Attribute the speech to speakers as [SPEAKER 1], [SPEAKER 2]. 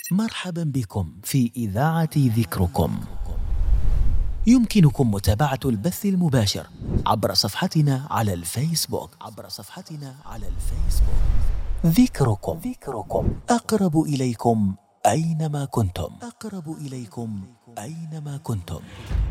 [SPEAKER 1] مرحبا بكم في إذاعة ذكركم. يمكنكم متابعة البث المباشر عبر صفحتنا على الفيسبوك ذكركم أقرب إليكم أينما كنتم.